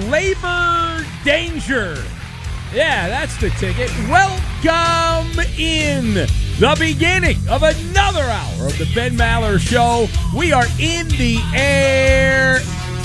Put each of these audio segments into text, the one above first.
Labor Danger. Yeah, that's the ticket. Welcome in the beginning of another hour of the Ben Maller Show. We are in the air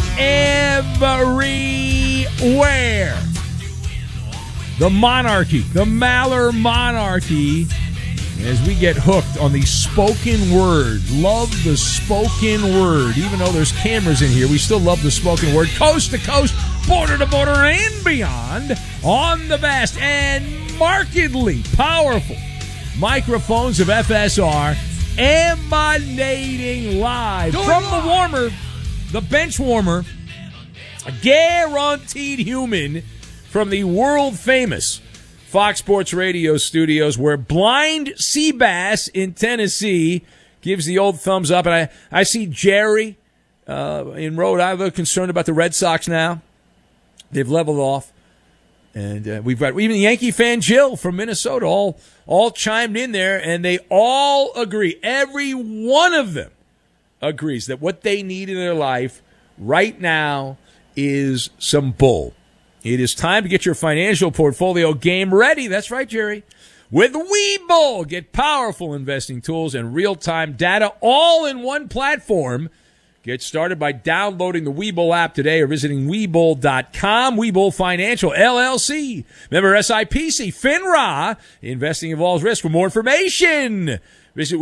everywhere. The monarchy, the Maller monarchy, as we get hooked on the spoken word. Love the spoken word. Even though there's cameras in here, we still love the spoken word. Coast to coast, border to border, and beyond on the vast and markedly powerful microphones of FSR, emanating live from the warmer, the bench warmer, a guaranteed human from the world-famous Fox Sports Radio studios, where blind Seabass in Tennessee gives the old thumbs up. And I see Jerry in Rhode Island concerned about the Red Sox now. They've leveled off. And we've got even Yankee fan Jill from Minnesota all chimed in there, and they all agree. Every one of them agrees that what they need in their life right now is some bull. It is time to get your financial portfolio game ready. That's right, Jerry. With Webull, get powerful investing tools and real-time data all in one platform. Get started by downloading the Webull app today or visiting Webull.com. Webull Financial, LLC. Member SIPC, FINRA. Investing involves risk. For more information, visit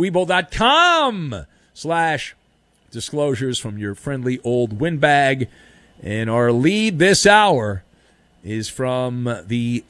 Webull.com/disclosures from your friendly old windbag. And our lead this hour is from the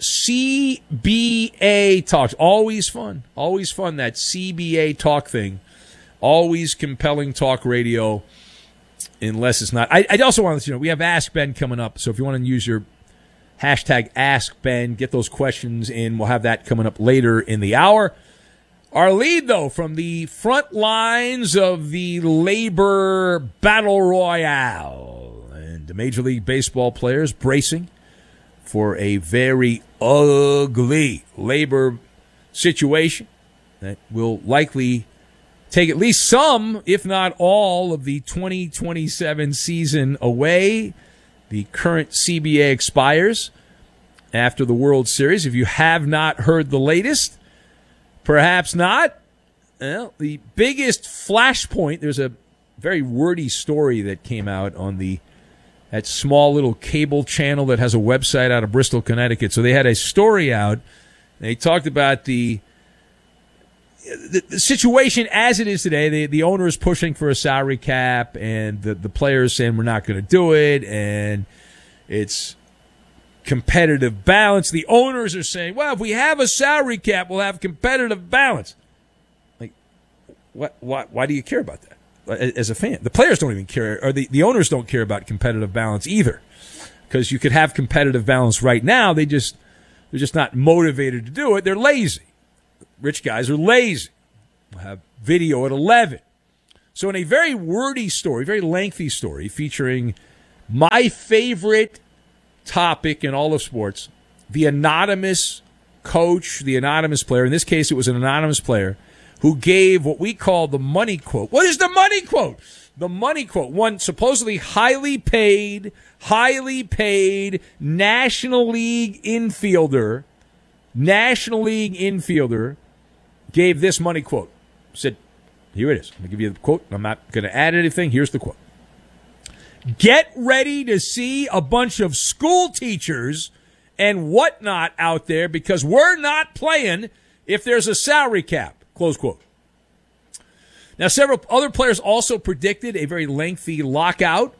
CBA Talks. Always fun, that CBA talk thing. Always compelling talk radio, unless it's not. I also want to let you know, we have Ask Ben coming up, so if you want to use your hashtag Ask Ben, get those questions in. We'll have that coming up later in the hour. Our lead, though, from the front lines of the labor battle royale, and the Major League Baseball players bracing for a very ugly labor situation that will likely take at least some, if not all, of the 2027 season away. The current CBA expires after the World Series. If you have not heard the latest, perhaps not. Well, the biggest flashpoint, there's a very wordy story that came out on that small little cable channel that has a website out of Bristol, Connecticut. So they had a story out. They talked about the situation as it is today. The owner is pushing for a salary cap, and the players saying we're not going to do it, and it's competitive balance. The owners are saying, well, if we have a salary cap, we'll have competitive balance. Like, why do you care about that? As a fan, the players don't even care, or the owners don't care about competitive balance either, because you could have competitive balance right now. They're just not motivated to do it. They're lazy. Rich guys are lazy. We'll have video at 11. So in a very wordy story, very lengthy story, featuring my favorite topic in all of sports, the anonymous coach, the anonymous player. In this case, it was an anonymous player who gave what we call the money quote. What is the money quote? The money quote. One supposedly highly paid National League infielder gave this money quote. Said, here it is. I'm going to give you the quote. I'm not going to add anything. Here's the quote. Get ready to see a bunch of school teachers and whatnot out there, because we're not playing if there's a salary cap. Close quote. Now, several other players also predicted a very lengthy lockout,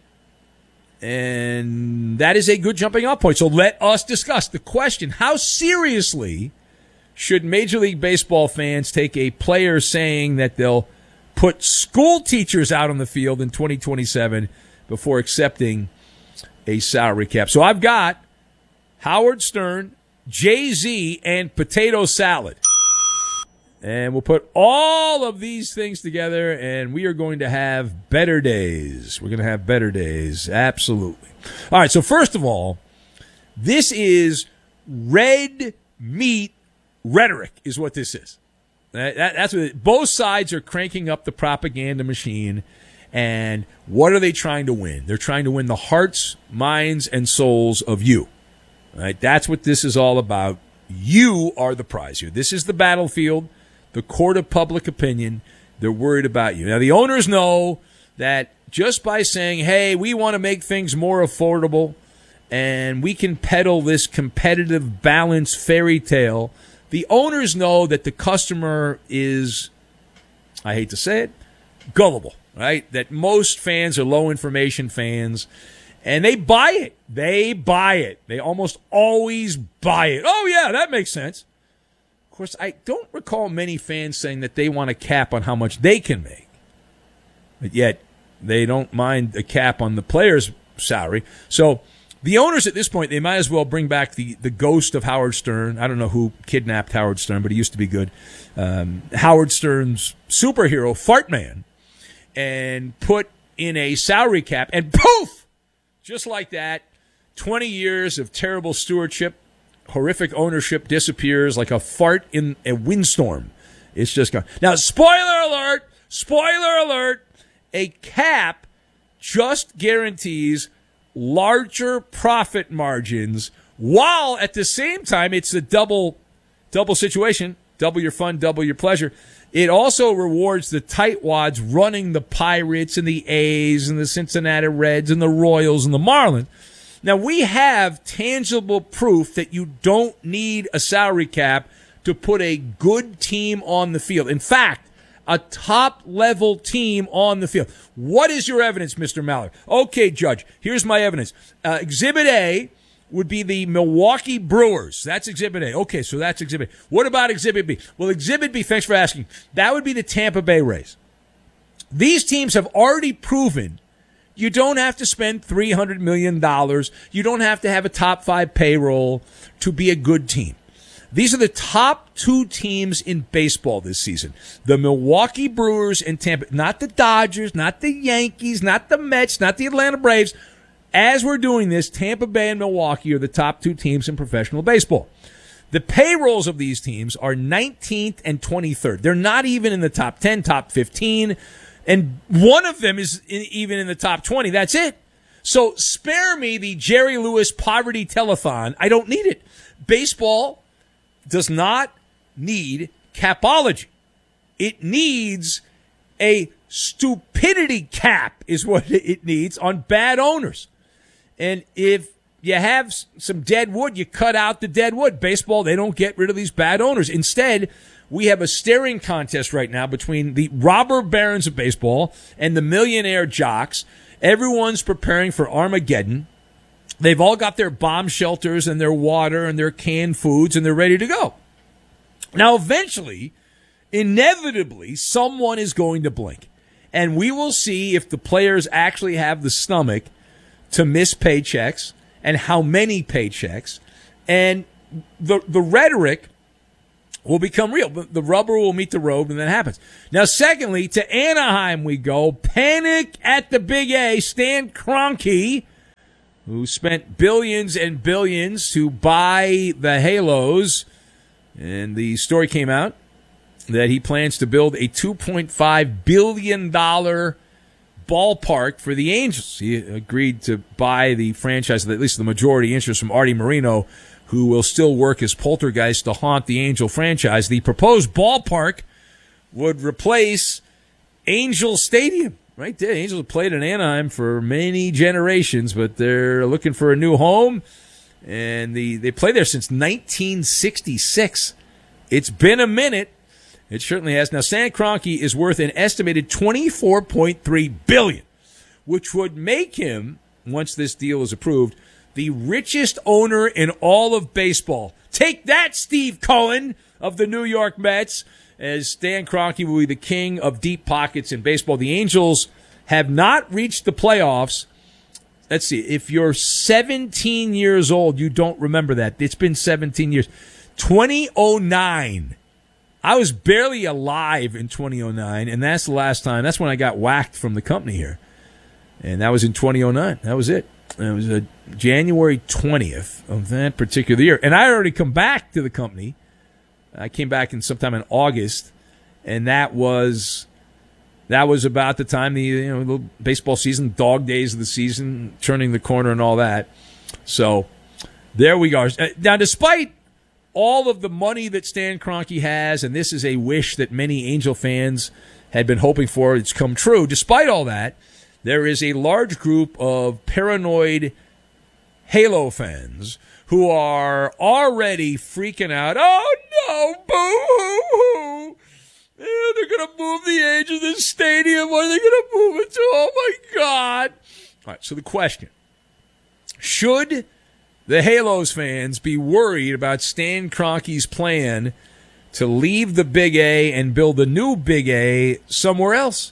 and that is a good jumping off point. So let us discuss the question: how seriously should Major League Baseball fans take a player saying that they'll put school teachers out on the field in 2027 before accepting a salary cap? So I've got Howard Stern, Jay-Z, and potato salad. And we'll put all of these things together, and we are going to have better days. We're going to have better days. Absolutely. All right, so first of all, this is red meat rhetoric is what this is. That's what both sides are cranking up the propaganda machine, And what are they trying to win? They're trying to win the hearts, minds, and souls of you. Right? That's what this is all about. You are the prize here. This is the battlefield, the court of public opinion. They're worried about you. Now, the owners know that just by saying, hey, we want to make things more affordable and we can peddle this competitive balance fairy tale, the owners know that the customer is, I hate to say it, gullible, right? That most fans are low information fans, and they buy it. They buy it. They almost always buy it. Oh, yeah, that makes sense. Of course, I don't recall many fans saying that they want a cap on how much they can make. But yet, they don't mind a cap on the player's salary. So the owners at this point, they might as well bring back the ghost of Howard Stern. I don't know who kidnapped Howard Stern, but he used to be good. Howard Stern's superhero, Fart Man, and put in a salary cap, and poof! Just like that, 20 years of terrible stewardship, horrific ownership disappears like a fart in a windstorm. It's just gone. Now, spoiler alert, a cap just guarantees larger profit margins, while at the same time it's a double situation, double your fun, double your pleasure. It also rewards the tightwads running the Pirates and the A's and the Cincinnati Reds and the Royals and the Marlins. Now, we have tangible proof that you don't need a salary cap to put a good team on the field. In fact, a top-level team on the field. What is your evidence, Mr. Mallard? Okay, Judge, here's my evidence. Exhibit A would be the Milwaukee Brewers. That's Exhibit A. Okay, so that's Exhibit A. What about Exhibit B? Well, Exhibit B, thanks for asking, that would be the Tampa Bay Rays. These teams have already proven you don't have to spend $300 million. You don't have to have a top 5 payroll to be a good team. These are the top 2 teams in baseball this season. The Milwaukee Brewers and Tampa. Not the Dodgers, not the Yankees, not the Mets, not the Atlanta Braves. As we're doing this, Tampa Bay and Milwaukee are the top 2 teams in professional baseball. The payrolls of these teams are 19th and 23rd. They're not even in the top 10, top 15. And one of them is even in the top 20. That's it. So spare me the Jerry Lewis poverty telethon. I don't need it. Baseball does not need capology. It needs a stupidity cap is what it needs on bad owners. And if you have some dead wood, you cut out the dead wood. Baseball, they don't get rid of these bad owners. Instead, we have a staring contest right now between the robber barons of baseball and the millionaire jocks. Everyone's preparing for Armageddon. They've all got their bomb shelters and their water and their canned foods, and they're ready to go. Now, eventually, inevitably, someone is going to blink. And we will see if the players actually have the stomach to miss paychecks and how many paychecks. And the rhetoric will become real. The rubber will meet the road when that happens. Now, secondly, to Anaheim we go. Panic at the Big A. Stan Kroenke, who spent billions and billions to buy the Halos. And the story came out that he plans to build a $2.5 billion ballpark for the Angels. He agreed to buy the franchise, at least the majority interest, from Artie Moreno, who will still work as poltergeist to haunt the Angel franchise. The proposed ballpark would replace Angel Stadium. Right there. Angels have played in Anaheim for many generations, but they're looking for a new home. And they play there since 1966. It's been a minute. It certainly has. Now, Stan Kroenke is worth an estimated $24.3 billion, which would make him, once this deal is approved, the richest owner in all of baseball. Take that, Steve Cohen of the New York Mets, as Stan Kroenke will be the king of deep pockets in baseball. The Angels have not reached the playoffs. Let's see. If you're 17 years old, you don't remember that. It's been 17 years. 2009. I was barely alive in 2009, and that's the last time. That's when I got whacked from the company here. And that was in 2009. That was it. And it was January 20th of that particular year. And I had already come back to the company. I came back sometime in August, and that was That was about the time the baseball season, dog days of the season, turning the corner and all that. So there we go. Now, despite all of the money that Stan Kroenke has, and this is a wish that many Angel fans had been hoping for, it's come true. Despite all that, there is a large group of paranoid Halo fans who are already freaking out. Oh, no, boo-hoo-hoo. They're going to move the age of this stadium. What are they going to move it to? Oh, my God. All right, so the question. Should the Halos fans be worried about Stan Kroenke's plan to leave the Big A and build a new Big A somewhere else?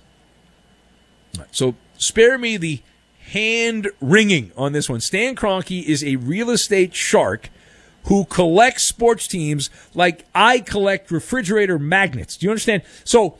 All right, so spare me the hand-wringing on this one. Stan Kroenke is a real estate shark who collects sports teams like I collect refrigerator magnets. Do you understand? So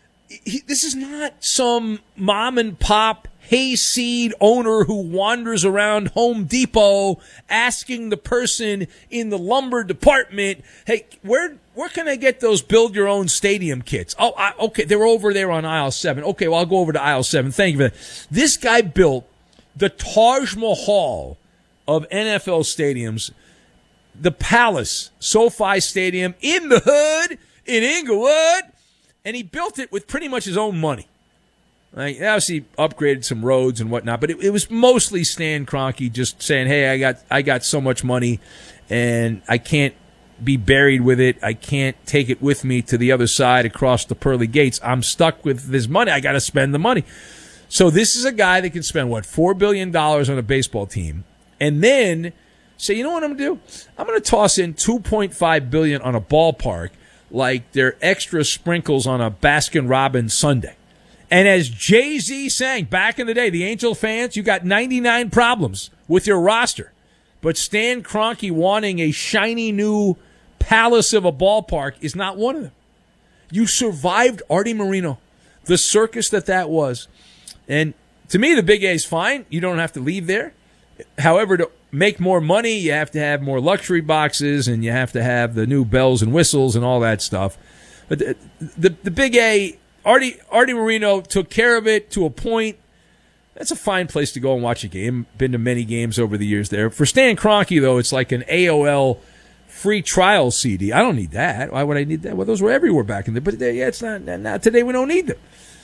this is not some mom-and-pop hayseed owner who wanders around Home Depot asking the person in the lumber department, hey, where can I get those build-your-own stadium kits? Oh, okay, they're over there on aisle 7. Okay, well, I'll go over to aisle 7. Thank you for that. This guy built the Taj Mahal of NFL stadiums, the Palace, SoFi Stadium in the hood in Inglewood, and he built it with pretty much his own money. Like, obviously upgraded some roads and whatnot, but it was mostly Stan Kroenke just saying, hey, I got so much money, and I can't be buried with it. I can't take it with me to the other side across the pearly gates. I'm stuck with this money. I got to spend the money. So this is a guy that can spend, $4 billion on a baseball team, and then say, you know what I'm going to do? I'm going to toss in $2.5 billion on a ballpark like they're extra sprinkles on a Baskin-Robbins sundae. And as Jay-Z sang back in the day, the Angel fans, you got 99 problems with your roster. But Stan Kroenke wanting a shiny new palace of a ballpark is not one of them. You survived Artie Moreno, the circus that was. And to me, the Big A is fine. You don't have to leave there. However, to make more money, you have to have more luxury boxes, and you have to have the new bells and whistles and all that stuff. But the Big A, Artie Moreno took care of it to a point. That's a fine place to go and watch a game. Been to many games over the years there. For Stan Kroenke, though, it's like an AOL free trial CD. I don't need that. Why would I need that? Well, those were everywhere back in the day. But it's not today. We don't need them.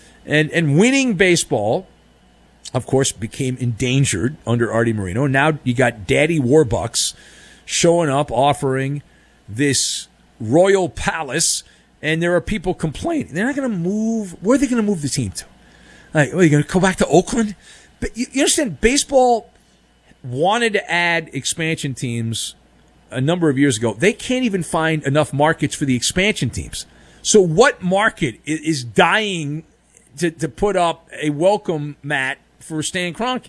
And winning baseball, of course, became endangered under Artie Moreno. Now you got Daddy Warbucks showing up, offering this royal palace, and there are people complaining. They're not going to move. Where are they going to move the team to? Like, are you going to go back to Oakland? But you understand, baseball wanted to add expansion teams a number of years ago. They can't even find enough markets for the expansion teams. So what market is dying to put up a welcome mat for Stan Kroenke?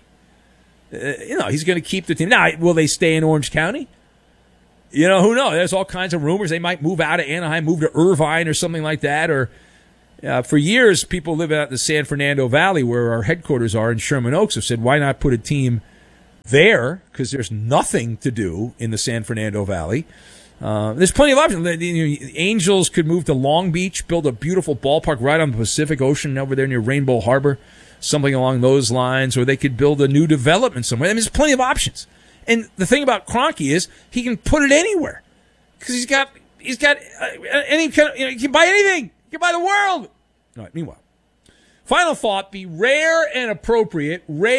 He's going to keep the team. Now, will they stay in Orange County? Who knows? There's all kinds of rumors. They might move out of Anaheim, move to Irvine or something like that. Or for years, people living out in the San Fernando Valley, where our headquarters are in Sherman Oaks, have said, why not put a team there? Because there's nothing to do in the San Fernando Valley. There's plenty of options. The Angels could move to Long Beach, build a beautiful ballpark right on the Pacific Ocean over there near Rainbow Harbor, something along those lines, or they could build a new development somewhere. there's plenty of options. And the thing about Kroenke is he can put it anywhere because he's got any kind of, he can buy anything. He can buy the world. All right. Meanwhile, final thought: be rare and appropriate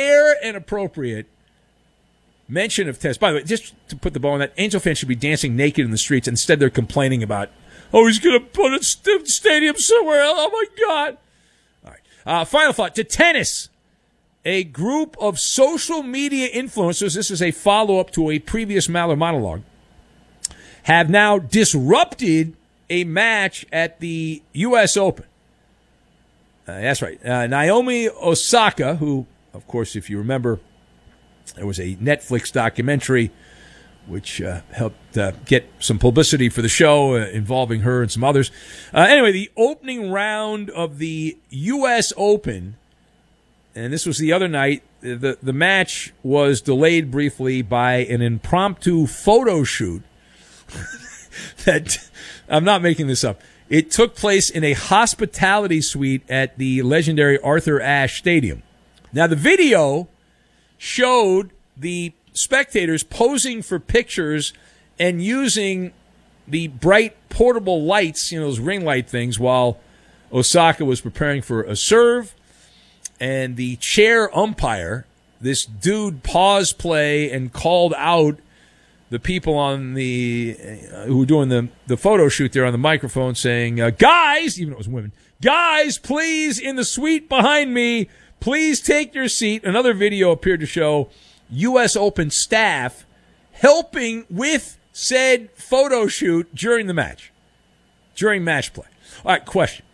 mention of Tess. By the way, just to put the ball on that, Angel fans should be dancing naked in the streets. Instead, they're complaining about, he's going to put a stadium somewhere else. Oh, my God. All right. Final thought to tennis. A group of social media influencers, this is a follow-up to a previous Maller monologue, have now disrupted a match at the U.S. Open. That's right. Naomi Osaka, who, of course, if you remember, there was a Netflix documentary which helped get some publicity for the show involving her and some others. Anyway, the opening round of the U.S. Open, and this was the other night, the match was delayed briefly by an impromptu photo shoot that, I'm not making this up, It took place in a hospitality suite at the legendary Arthur Ashe Stadium. Now, the video showed the spectators posing for pictures and using the bright portable lights, those ring light things, while Osaka was preparing for a serve. And the chair umpire, this dude, paused play and called out the people on who were doing the photo shoot there on the microphone, saying, guys, even though it was women, guys, please, in the suite behind me, please take your seat. Another video appeared to show U.S. Open staff helping with said photo shoot during the match, during match play. All right, question.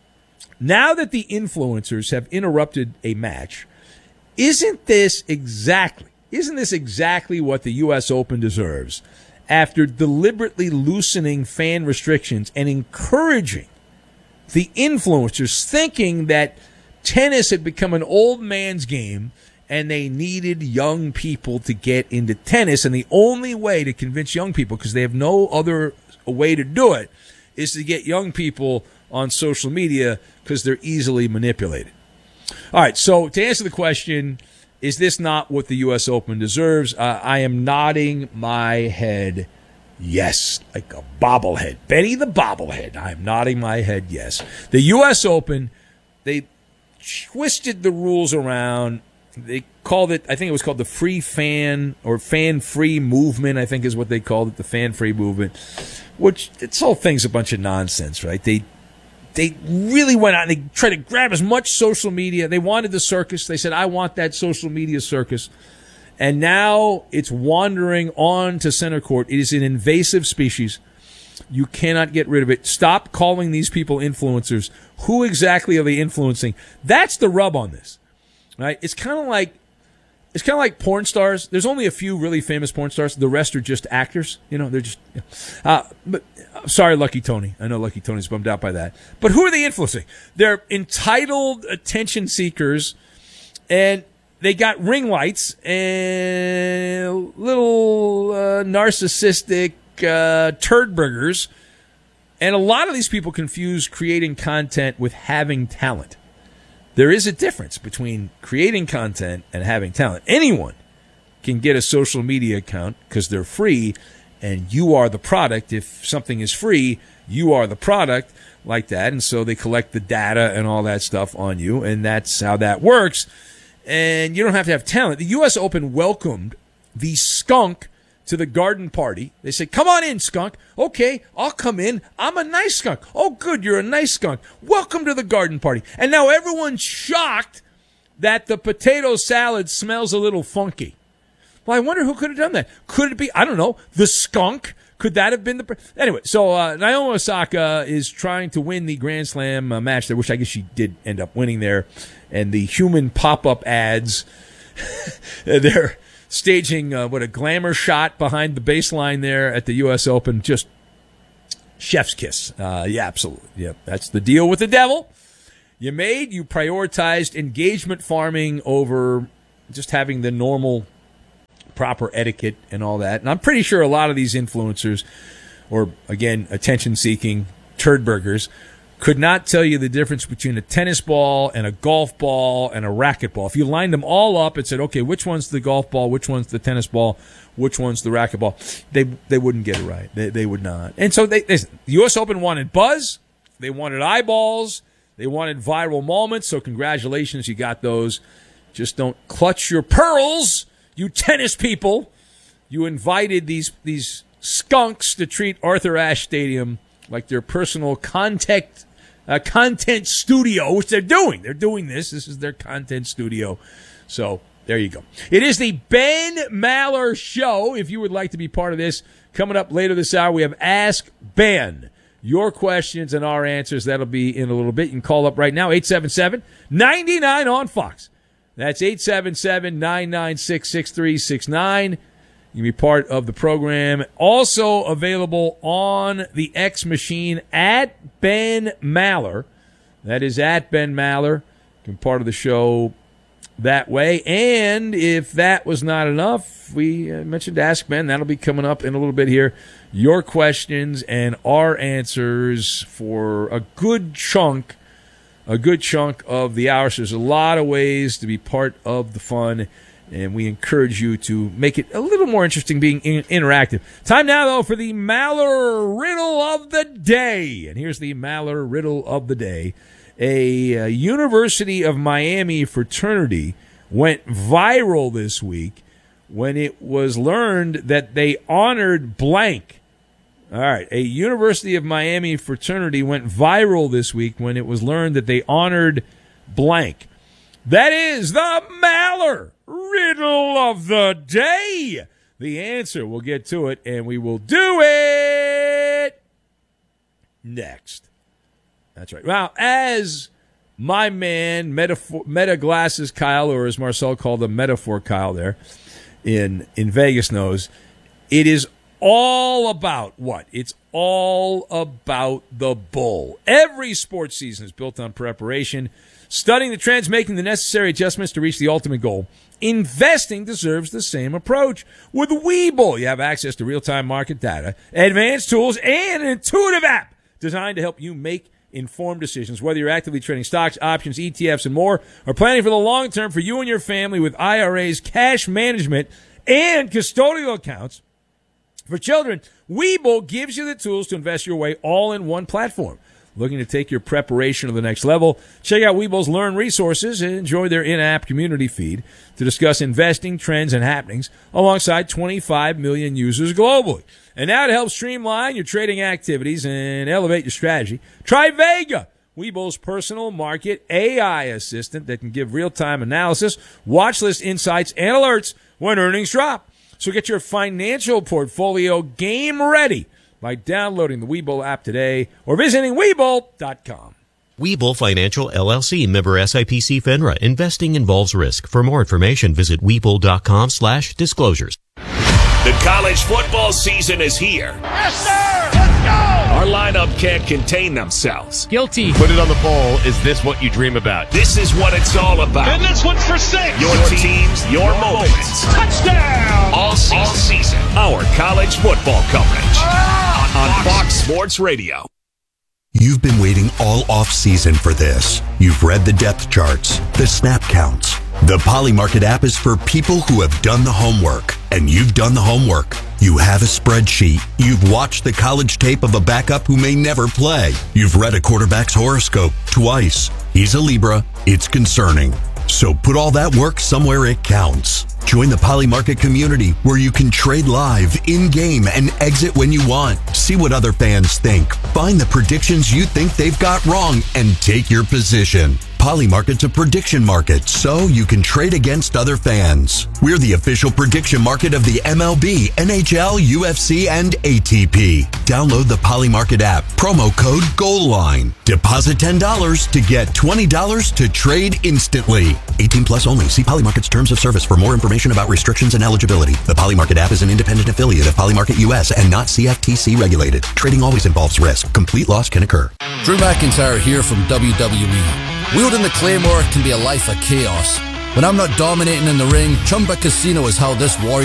Now that the influencers have interrupted a match, isn't this exactly what the U.S. Open deserves after deliberately loosening fan restrictions and encouraging the influencers, thinking that tennis had become an old man's game and they needed young people to get into tennis, and the only way to convince young people, because they have no other way to do it, is to get young people on social media because they're easily manipulated. All right, so to answer the question, is this not what the U.S. Open deserves? I am nodding my head yes, like a bobblehead. Benny the bobblehead. I'm nodding my head yes. The U.S. Open, they twisted the rules around. They called it, I think it was called the free fan or fan-free movement, I think is what they called it, the fan-free movement, which this whole thing's a bunch of nonsense, right? They really went out and they tried to grab as much social media. They wanted the circus. They said, I want that social media circus. And now it's wandering on to center court. It is an invasive species. You cannot get rid of it. Stop calling these people influencers. Who exactly are they influencing? That's the rub on this. Right? It's kind of like porn stars. There's only a few really famous porn stars. The rest are just actors. They're just. But sorry, Lucky Tony. I know Lucky Tony's bummed out by that. But who are they influencing? They're entitled attention seekers, and they got ring lights and little narcissistic turd burgers. And a lot of these people confuse creating content with having talent. There is a difference between creating content and having talent. Anyone can get a social media account because they're free, and you are the product. If something is free, you are the product, like that. And so they collect the data and all that stuff on you, and that's how that works. And you don't have to have talent. The U.S. Open welcomed the skunk to the garden party. They said, come on in, skunk. Okay, I'll come in. I'm a nice skunk. Oh, good, you're a nice skunk. Welcome to the garden party. And now everyone's shocked that the potato salad smells a little funky. Well, I wonder who could have done that. Could it be, I don't know, the skunk? Could that have been the... Anyway, so Naomi Osaka is trying to win the Grand Slam match there, which I guess she did end up winning there. And the human pop-up ads, they're staging a glamour shot behind the baseline there at the U.S. Open. Just chef's kiss. Yeah, absolutely. Yep, that's the deal with the devil. You prioritized engagement farming over just having the normal proper etiquette and all that. And I'm pretty sure a lot of these influencers, or again, attention-seeking turd burgers, could not tell you the difference between a tennis ball and a golf ball and a racquetball. If you lined them all up and said, okay, which one's the golf ball, which one's the tennis ball, which one's the racquetball, they wouldn't get it right. They would not. And so the U.S. Open wanted buzz. They wanted eyeballs. They wanted viral moments. So congratulations, you got those. Just don't clutch your pearls, you tennis people. You invited these skunks to treat Arthur Ashe Stadium like their personal content studio, which they're doing. They're doing this. This is their content studio. So there you go. It is the Ben Maller Show. If you would like to be part of this, coming up later this hour, we have Ask Ben. Your questions and our answers. That'll be in a little bit. You can call up right now, 877-99 on Fox. That's 877-996-6369. You can be part of the program. Also available on the X machine at Ben Maller. That is at Ben Maller. You can be part of the show that way. And if that was not enough, we mentioned Ask Ben. That'll be coming up in a little bit here. Your questions and our answers for a good chunk of the hour. So there's a lot of ways to be part of the fun, and we encourage you to make it a little more interesting, being interactive. Time now, though, for the Maller Riddle of the Day. And here's the Maller Riddle of the Day. A University of Miami fraternity went viral this week when it was learned that they honored blank. All right, a University of Miami fraternity went viral this week when it was learned that they honored blank. That is the Maller Riddle of the Day. The answer, we'll get to it, and we will do it next. That's right. Well, as my man, Meta Glasses Kyle, or as Marcel called him, Metaphor Kyle there in Vegas knows, it is all about what? It's all about the bull. Every sports season is built on preparation, studying the trends, making the necessary adjustments to reach the ultimate goal. Investing deserves the same approach. With Webull, you have access to real-time market data, advanced tools, and an intuitive app designed to help you make informed decisions. Whether you're actively trading stocks, options, ETFs, and more, or planning for the long term for you and your family with IRAs, cash management, and custodial accounts, for children, Webull gives you the tools to invest your way all in one platform. Looking to take your preparation to the next level? Check out Webull's Learn resources and enjoy their in-app community feed to discuss investing trends and happenings alongside 25 million users globally. And now to help streamline your trading activities and elevate your strategy, try Vega, Webull's personal market AI assistant that can give real-time analysis, watch list insights, and alerts when earnings drop. So get your financial portfolio game ready by downloading the Webull app today or visiting Webull.com. Webull Financial LLC, member SIPC FINRA. Investing involves risk. For more information, visit Webull.com/disclosures. The college football season is here. Yes, sir! Let's go! Our lineup can't contain themselves. Guilty. Put it on the poll. Is this what you dream about? This is what it's all about. And this one's for 6. Your teams, your moments. Touchdown! All season. Our college football coverage on Fox Sports Radio. You've been waiting all off-season for this. You've read the depth charts, the snap counts. The Polymarket app is for people who have done the homework, and you've done the homework. You have a spreadsheet. You've watched the college tape of a backup who may never play. You've read a quarterback's horoscope twice. He's a Libra. It's concerning. So put all that work somewhere it counts. Join the Polymarket community where you can trade live, in-game, and exit when you want. See what other fans think. Find the predictions you think they've got wrong and take your position. Polymarket's a prediction market, so you can trade against other fans. We're the official prediction market of the MLB, NHL, UFC, and ATP. Download the Polymarket app. Promo code GOALLINE. Deposit $10 to get $20 to trade instantly. 18 plus only. See Polymarket's terms of service for more information about restrictions and eligibility. The Polymarket app is an independent affiliate of Polymarket US and not CFTC regulated. Trading always involves risk. Complete loss can occur. Drew McIntyre here from WWE. Wielding the Claymore can be a life of chaos. When I'm not dominating in the ring, Chumba Casino is how this warrior